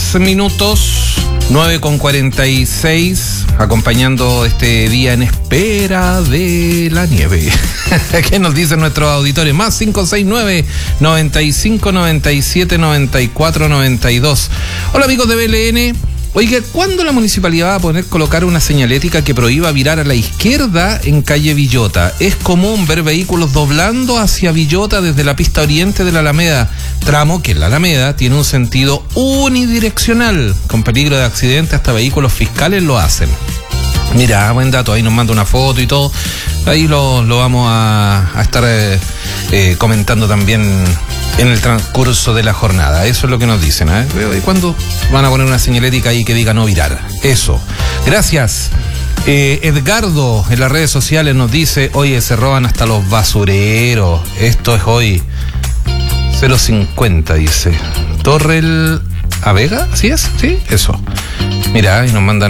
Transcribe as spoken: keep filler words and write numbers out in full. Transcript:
diez minutos, nueve con cuarenta y seis, acompañando este día en espera de la nieve. ¿Qué nos dicen nuestros auditores? Más cinco seis nueve, noventa y cinco, noventa y siete, noventa y cuatro, noventa y dos. Hola amigos de B L N. Oiga, ¿cuándo la municipalidad va a poner colocar una señalética que prohíba virar a la izquierda en calle Villota? Es común ver vehículos doblando hacia Villota desde la pista oriente de la Alameda, tramo que en la Alameda tiene un sentido unidireccional, con peligro de accidente, hasta vehículos fiscales lo hacen. Mira, buen dato, ahí nos manda una foto y todo, ahí lo, lo vamos a, a estar eh, eh, comentando también en el transcurso de la jornada. Eso es lo que nos dicen, ¿eh? ¿Y cuándo van a poner una señalética ahí que diga no virar? Eso. Gracias. Eh, Edgardo en las redes sociales nos dice, oye, se roban hasta los basureros. Esto es hoy. cero cincuenta dice. Torre el... ¿A Vega? ¿Sí es? Sí, eso. Mira, y nos mandan